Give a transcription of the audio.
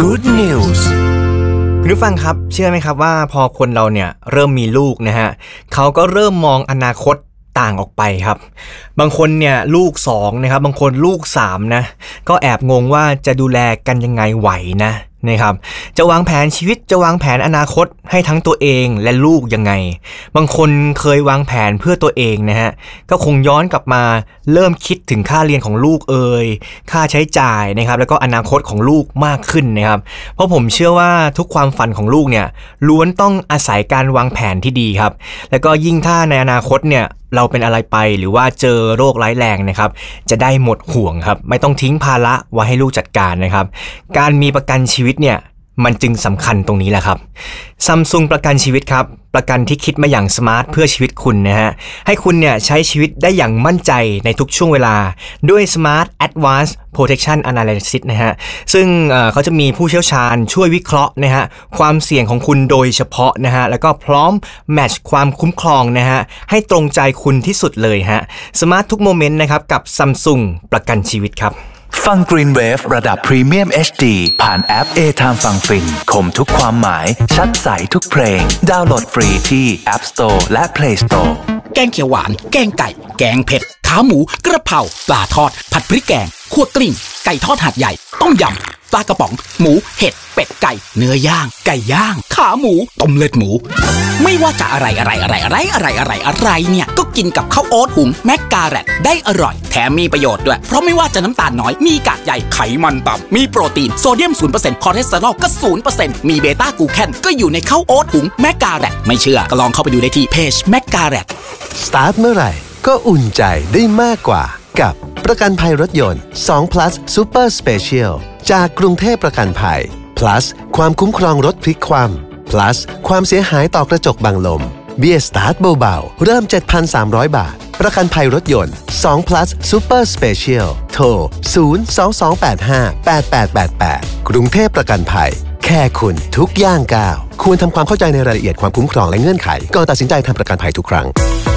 Good News คุณผู้ฟังครับเชื่อไหมครับว่าพอคนเราเนี่ยเริ่มมีลูกนะฮะเขาก็เริ่มมองอนาคตต่างออกไปครับบางคนเนี่ยลูก2นะครับบางคนลูก3นะก็แอบงงว่าจะดูแลกันยังไงไหวนะครับจะวางแผนชีวิตจะวางแผนอนาคตให้ทั้งตัวเองและลูกยังไงบางคนเคยวางแผนเพื่อตัวเองนะฮะก็คงย้อนกลับมาเริ่มคิดถึงค่าเรียนของลูกค่าใช้จ่ายนะครับแล้วก็อนาคตของลูกมากขึ้นนะครับเพราะผมเชื่อว่าทุกความฝันของลูกเนี่ยล้วนต้องอาศัยการวางแผนที่ดีครับแล้วก็ยิ่งถ้าในอนาคตเนี่ยเราเป็นอะไรไปหรือว่าเจอโรคร้ายแรงนะครับจะได้หมดห่วงครับไม่ต้องทิ้งภาระไว้ให้ลูกจัดการนะครับการมีประกันชีวิตเนี่ยมันจึงสำคัญตรงนี้แหละครับ Samsung ประกันชีวิตครับประกันที่คิดมาอย่างสมาร์ทเพื่อชีวิตคุณนะฮะให้คุณเนี่ยใช้ชีวิตได้อย่างมั่นใจในทุกช่วงเวลาด้วย Smart Advanced Protection Analysis นะฮะซึ่งเขาจะมีผู้เชี่ยวชาญช่วยวิเคราะห์นะฮะความเสี่ยงของคุณโดยเฉพาะนะฮะแล้วก็พร้อมแมทช์ความคุ้มครองนะฮะให้ตรงใจคุณที่สุดเลยฮะสมาร์ททุกโมเมนต์นะครับกับ Samsung ประกันชีวิตครับฟัง Green Wave ระดับ Premium HD ผ่านแอป A-Time ฟังฟินคมทุกความหมายชัดใสทุกเพลงดาวน์โหลดฟรีที่ App Store และ Play Store แกงเขียวหวานแกงไก่แกงเผ็ดขาหมูกระเพราปลาทอดผัดพริกแกงคั่วกลิ้งไก่ทอดหาดใหญ่ต้มยำปลากระป๋องหมูเห็ดเป็ดไก่เนื้อย่างไก่ย่างขาหมูต้มเลือดหมูไม่ว่าจะอะไรเนี่ยก็กินกับข้าวโอ๊ตหุงแมกกาแรตได้อร่อยแถมมีประโยชน์ด้วยเพราะไม่ว่าจะน้ำตาลน้อยมีกากใยไขมันต่ำมีโปรตีนโซเดียม 0% คอเลสเตอรอลก็ 0% มีเบต้ากลูแคนก็อยู่ในข้าวโอ๊ตหุงแมกกาแรตไม่เชื่อก็ลองเข้าไปดูได้ที่เพจแมกกาแรตสตาร์ทเมื่อไหร่ก็อุ่นใจได้มากกว่ากับประกันภัยรถยนต์2 plus Super Special จากกรุงเทพประกันภัย plus ความคุ้มครองรถพลิกคว่ำ plus ความเสียหายต่อกระจกบังลมเบี้ยสตาร์ทเบาๆเริ่ม 7,300 บาทประกันภัยรถยนต์2 plus Super Special โทร 022858888 กรุงเทพประกันภัยแค่คุณทุกย่างก้าวควรทำความเข้าใจในรายละเอียดความคุ้มครองและเงื่อนไขก่อนตัดสินใจทำประกันภัยทุกครั้ง